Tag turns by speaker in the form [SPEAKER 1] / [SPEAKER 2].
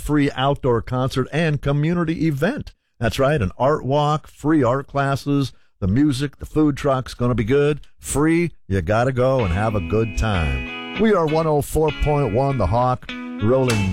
[SPEAKER 1] free outdoor concert and community event. That's right, an art walk, free art classes, the music, the food truck's going to be good. Free, you got to go and have a good time. We are 104.1 The Hawk, rolling